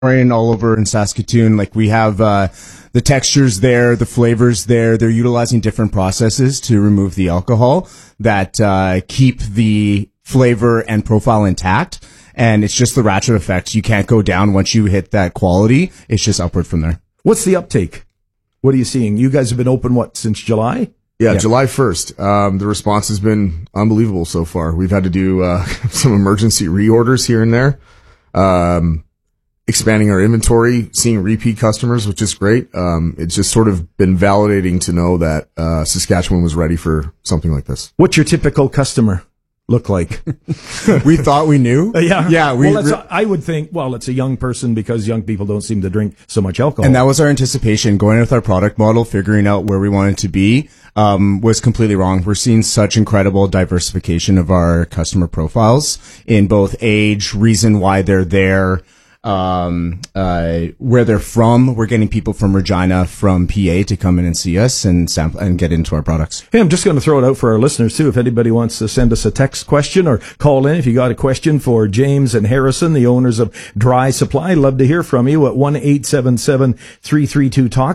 all over in Saskatoon. Like we have the textures there, the flavors there. They're utilizing different processes to remove the alcohol that keep the flavor and profile intact. And it's just the ratchet effect. You can't go down once you hit that quality. It's just upward from there. What's the uptake? What are you seeing? You guys have been open, since July? Yeah, July 1st. The response has been unbelievable so far. We've had to do some emergency reorders here and there. Expanding our inventory, seeing repeat customers, which is great. It's just sort of been validating to know that Saskatchewan was ready for something like this. What's your typical customer look like? We thought we knew. Yeah. I would think, it's a young person because young people don't seem to drink so much alcohol. And that was our anticipation. Going with our product model, figuring out where we wanted to be, was completely wrong. We're seeing such incredible diversification of our customer profiles in both age, reason why they're there, where they're from. We're getting people from Regina, from PA to come in and see us and sample and get into our products. Hey, I'm just going to throw it out for our listeners too. If anybody wants to send us a text question or call in, if you got a question for James and Harrison, the owners of Dry Supply, love to hear from you at 1-877-332-TALK,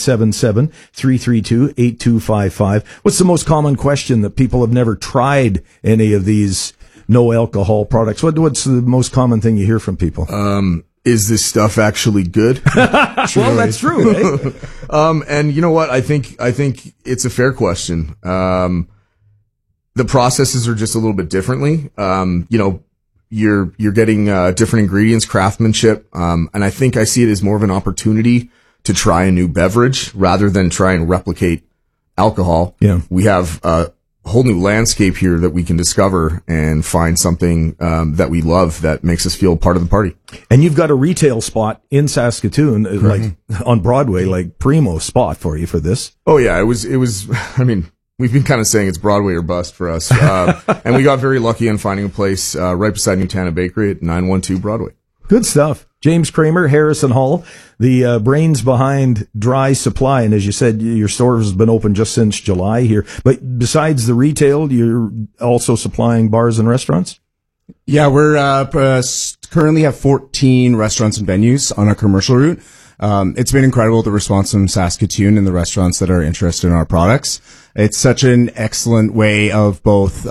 1-877-332-8255. What's the most common question that people have never tried any of these no alcohol products? What's the most common thing you hear from people? Is this stuff actually good? Well, that's true, eh? And you know what? I think it's a fair question. The processes are just a little bit differently. You're getting different ingredients, craftsmanship, and I think I see it as more of an opportunity to try a new beverage rather than try and replicate alcohol. Yeah. We have whole new landscape here that we can discover and find something that we love that makes us feel part of the party. And you've got a retail spot in Saskatoon, like on Broadway, like primo spot for you for this. Oh yeah, it was. I mean, we've been kind of saying it's Broadway or bust for us, and we got very lucky in finding a place right beside Nutana Bakery at 912 Broadway. Good stuff. James Kramer, Harrison Hall, the brains behind Dry Supply. And as you said, your store has been open just since July here. But besides the retail, you're also supplying bars and restaurants? Yeah, we're currently have 14 restaurants and venues on our commercial route. It's been incredible, the response from Saskatoon and the restaurants that are interested in our products. It's such an excellent way of both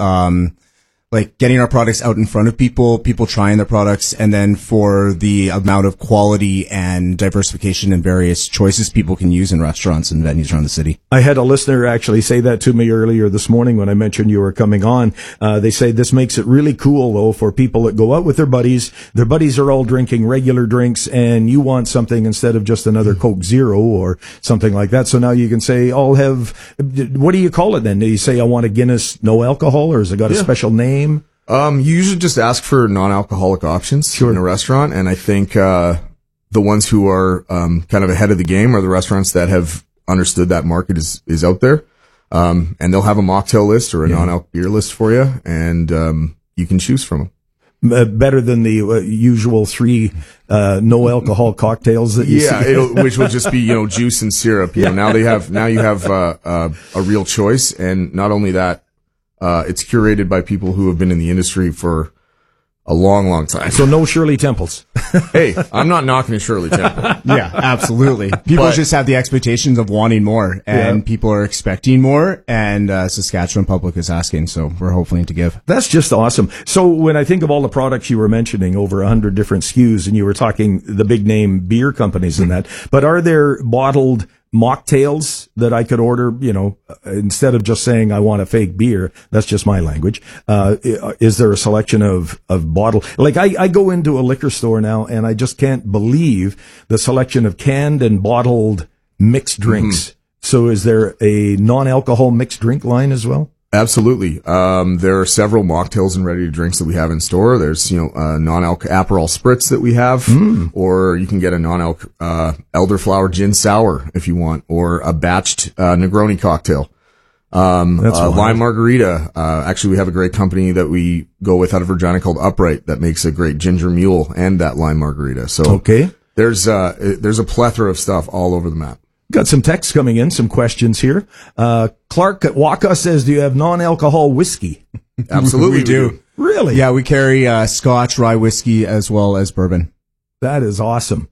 like getting our products out in front of people trying their products, and then for the amount of quality and diversification and various choices people can use in restaurants and venues around the city. I had a listener actually say that to me earlier this morning when I mentioned you were coming on. They say this makes it really cool, though, for people that go out with their buddies. Their buddies are all drinking regular drinks, and you want something instead of just another Coke Zero or something like that. So now you can say, I'll have, what do you call it then? Do you say, I want a Guinness no alcohol, or has it got a special name? You usually just ask for non-alcoholic options in a restaurant, and I think the ones who are kind of ahead of the game are the restaurants that have understood that market is out there, and they'll have a mocktail list or a non-alc beer list for you, and you can choose from them. Better than the usual 3 no alcohol cocktails that you see. Which will just be juice and syrup. Now you have a real choice, and not only that. It's curated by people who have been in the industry for a long, long time. So no Shirley Temples. Hey, I'm not knocking a Shirley Temple. Yeah, absolutely. People just have the expectations of wanting more, and people are expecting more, and Saskatchewan public is asking, so we're hoping to give. That's just awesome. So when I think of all the products you were mentioning, over 100 different SKUs, and you were talking the big name beer companies and that, but are there bottled mocktails that I could order, instead of just saying I want a fake beer? That's just my language. Is there a selection of bottle? Like I go into a liquor store now and I just can't believe the selection of canned and bottled mixed drinks. So is there a non-alcohol mixed drink line as well? Absolutely. There are several mocktails and ready to drinks that we have in store. There's, non-alc Aperol Spritz that we have, or you can get a non-alc, elderflower gin sour if you want, or a batched, Negroni cocktail. Lime margarita. Actually we have a great company that we go with out of Regina called Upright that makes a great ginger mule and that lime margarita. So there's a plethora of stuff all over the map. Got some texts coming in, some questions here. Clark at Waka says, do you have non-alcohol whiskey? Absolutely, we do. Really? Yeah, we carry Scotch, rye whiskey, as well as bourbon. That is awesome.